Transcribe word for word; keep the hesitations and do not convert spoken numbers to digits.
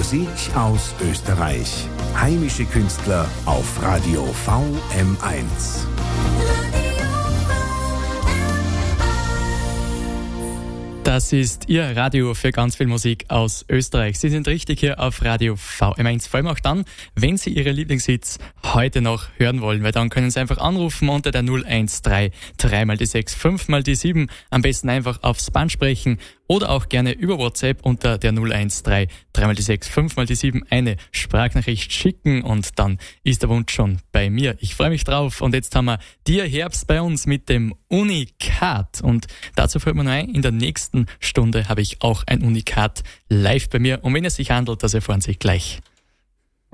Musik aus Österreich. Heimische Künstler auf Radio V M eins. Das ist Ihr Radio für ganz viel Musik aus Österreich. Sie sind richtig hier auf Radio V M eins. Vor allem auch dann, wenn Sie Ihre Lieblingshits heute noch hören wollen, weil dann können Sie einfach anrufen unter der null eins drei, drei mal die sechs, fünf mal die sieben. Am besten einfach aufs Band sprechen oder auch gerne über WhatsApp unter der null eins drei, drei mal die sechs, fünf mal die sieben eine Sprachnachricht schicken und dann ist der Wunsch schon bei mir. Ich freue mich drauf und jetzt haben wir Dear Herbst bei uns mit dem Unikat und dazu fällt mir noch ein, in der nächsten Stunde habe ich auch ein Unikat live bei mir. Um wen es sich handelt, das erfahren Sie gleich.